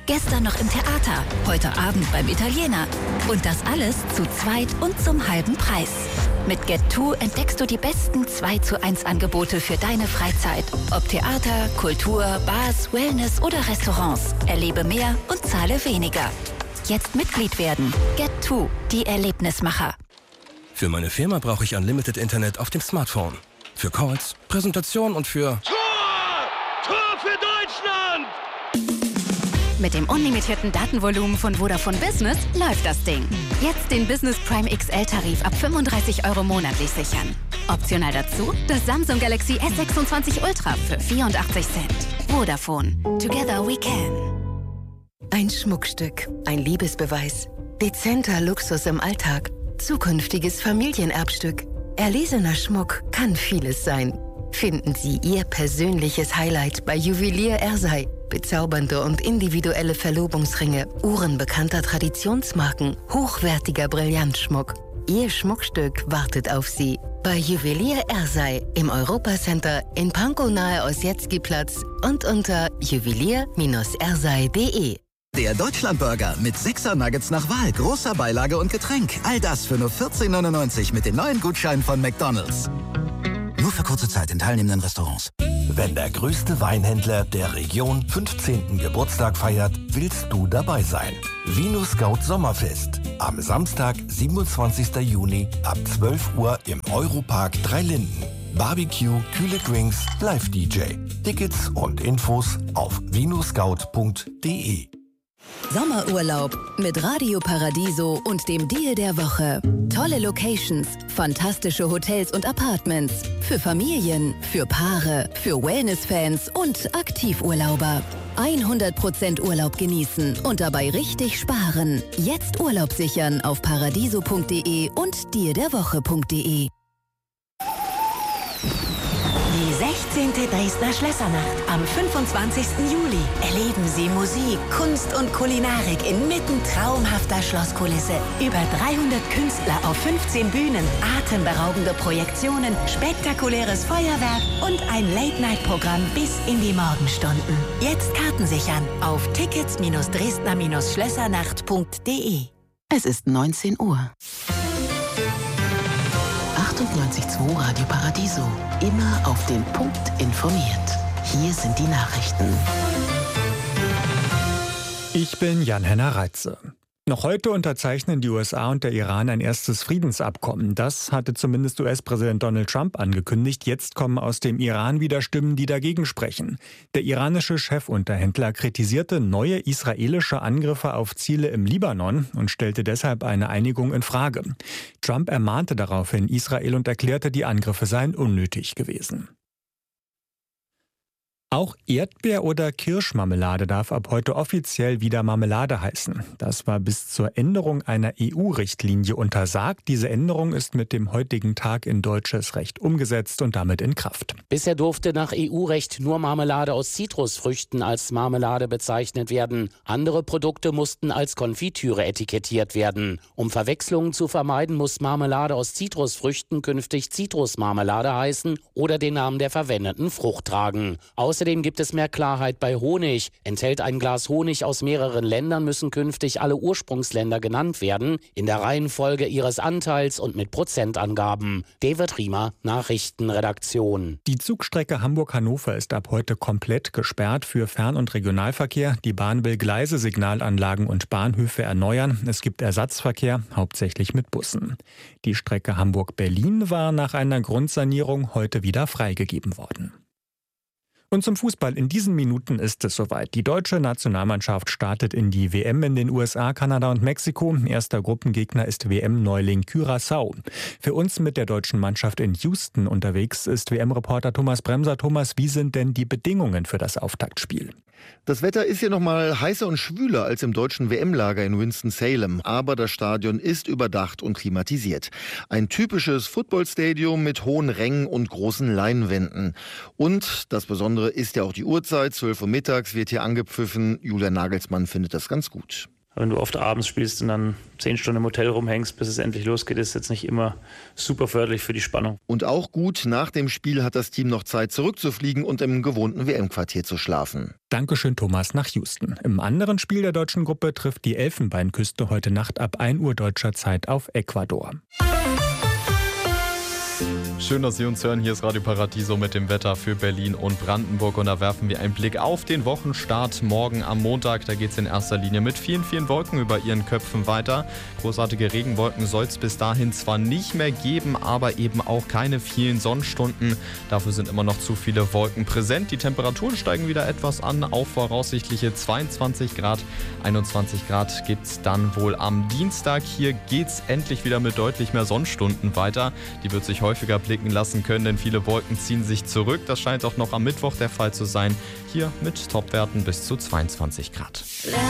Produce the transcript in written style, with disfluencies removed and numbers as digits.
Gestern noch im Theater, heute Abend beim Italiener. Und das alles zu zweit und zum halben Preis. Mit Get2 entdeckst du die besten 2:1 Angebote für deine Freizeit. Ob Theater, Kultur, Bars, Wellness oder Restaurants. Erlebe mehr und zahle weniger. Jetzt Mitglied werden. Get2, die Erlebnismacher. Für meine Firma brauche ich Unlimited Internet auf dem Smartphone. Für Calls, Präsentation und für... Tor für Deutschland! Mit dem unlimitierten Datenvolumen von Vodafone Business läuft das Ding. Jetzt den Business Prime XL-Tarif ab 35 € monatlich sichern. Optional dazu das Samsung Galaxy S26 Ultra für 84 Cent. Vodafone. Together we can. Ein Schmuckstück, ein Liebesbeweis, dezenter Luxus im Alltag, zukünftiges Familienerbstück. Erlesener Schmuck kann vieles sein. Finden Sie Ihr persönliches Highlight bei Juwelier Ersei. Bezaubernde und individuelle Verlobungsringe, Uhren bekannter Traditionsmarken, hochwertiger Brillantschmuck. Ihr Schmuckstück wartet auf Sie. Bei Juwelier Ersei im Europacenter in Pankow nahe Ossietzky-Platz und unter juwelier-ersei.de. Der Deutschlandburger mit 6er Nuggets nach Wahl, großer Beilage und Getränk. All das für nur 14,99 mit den neuen Gutscheinen von McDonald's. Nur für kurze Zeit in teilnehmenden Restaurants. Wenn der größte Weinhändler der Region 15. Geburtstag feiert, willst du dabei sein. Vino Scout Sommerfest. Am Samstag, 27. Juni ab 12 Uhr im Europark Dreilinden. Barbecue, kühle Drinks, Live-DJ. Tickets und Infos auf vinoscout.de. Sommerurlaub mit Radio Paradiso und dem Deal der Woche. Tolle Locations, fantastische Hotels und Apartments. Für Familien, für Paare, für Wellness-Fans und Aktivurlauber. 100% Urlaub genießen und dabei richtig sparen. Jetzt Urlaub sichern auf paradiso.de und dealderwoche.de. Die 16. Dresdner Schlössernacht am 25. Juli. Erleben Sie Musik, Kunst und Kulinarik inmitten traumhafter Schlosskulisse. Über 300 Künstler auf 15 Bühnen, atemberaubende Projektionen, spektakuläres Feuerwerk und ein Late-Night-Programm bis in die Morgenstunden. Jetzt Karten sichern auf tickets-dresdner-schlössernacht.de. Es ist 19 Uhr. 98.2 Radio Paradiso. Immer auf den Punkt informiert. Hier sind die Nachrichten. Ich bin Jan-Henner Reitze. Noch heute unterzeichnen die USA und der Iran ein erstes Friedensabkommen. Das hatte zumindest US-Präsident Donald Trump angekündigt. Jetzt kommen aus dem Iran wieder Stimmen, die dagegen sprechen. Der iranische Chefunterhändler kritisierte neue israelische Angriffe auf Ziele im Libanon und stellte deshalb eine Einigung in Frage. Trump ermahnte daraufhin Israel und erklärte, die Angriffe seien unnötig gewesen. Auch Erdbeer- oder Kirschmarmelade darf ab heute offiziell wieder Marmelade heißen. Das war bis zur Änderung einer EU-Richtlinie untersagt. Diese Änderung ist mit dem heutigen Tag in deutsches Recht umgesetzt und damit in Kraft. Bisher durfte nach EU-Recht nur Marmelade aus Zitrusfrüchten als Marmelade bezeichnet werden. Andere Produkte mussten als Konfitüre etikettiert werden. Um Verwechslungen zu vermeiden, muss Marmelade aus Zitrusfrüchten künftig Zitrusmarmelade heißen oder den Namen der verwendeten Frucht tragen. Außerdem gibt es mehr Klarheit bei Honig. Enthält ein Glas Honig aus mehreren Ländern, müssen künftig alle Ursprungsländer genannt werden, in der Reihenfolge ihres Anteils und mit Prozentangaben. David Riemer, Nachrichtenredaktion. Die Zugstrecke Hamburg-Hannover ist ab heute komplett gesperrt für Fern- und Regionalverkehr. Die Bahn will Gleise, Signalanlagen und Bahnhöfe erneuern. Es gibt Ersatzverkehr, hauptsächlich mit Bussen. Die Strecke Hamburg-Berlin war nach einer Grundsanierung heute wieder freigegeben worden. Und zum Fußball. In diesen Minuten ist es soweit. Die deutsche Nationalmannschaft startet in die WM in den USA, Kanada und Mexiko. Erster Gruppengegner ist WM-Neuling Curaçao. Für uns mit der deutschen Mannschaft in Houston unterwegs ist WM-Reporter Thomas Bremser. Thomas, wie sind denn die Bedingungen für das Auftaktspiel? Das Wetter ist ja noch mal heißer und schwüler als im deutschen WM-Lager in Winston-Salem. Aber das Stadion ist überdacht und klimatisiert. Ein typisches Footballstadium mit hohen Rängen und großen Leinwänden. Und das Besondere ist ja auch die Uhrzeit. 12 Uhr mittags wird hier angepfiffen. Julian Nagelsmann findet das ganz gut. Wenn du oft abends spielst und dann 10 Stunden im Hotel rumhängst, bis es endlich losgeht, ist jetzt nicht immer super förderlich für die Spannung. Und auch gut, nach dem Spiel hat das Team noch Zeit zurückzufliegen und im gewohnten WM-Quartier zu schlafen. Dankeschön, Thomas, nach Houston. Im anderen Spiel der deutschen Gruppe trifft die Elfenbeinküste heute Nacht ab 1 Uhr deutscher Zeit auf Ecuador. Schön, dass Sie uns hören. Hier ist Radio Paradiso mit dem Wetter für Berlin und Brandenburg. Und da werfen wir einen Blick auf den Wochenstart morgen am Montag. Da geht es in erster Linie mit vielen, vielen Wolken über Ihren Köpfen weiter. Großartige Regenwolken soll es bis dahin zwar nicht mehr geben, aber eben auch keine vielen Sonnenstunden. Dafür sind immer noch zu viele Wolken präsent. Die Temperaturen steigen wieder etwas an auf voraussichtliche 22 Grad. 21 Grad gibt es dann wohl am Dienstag. Hier geht es endlich wieder mit deutlich mehr Sonnenstunden weiter. Die wird sich häufiger blicken lassen können, denn viele Wolken ziehen sich zurück. Das scheint auch noch am Mittwoch der Fall zu sein. Hier mit Topwerten bis zu 22 Grad.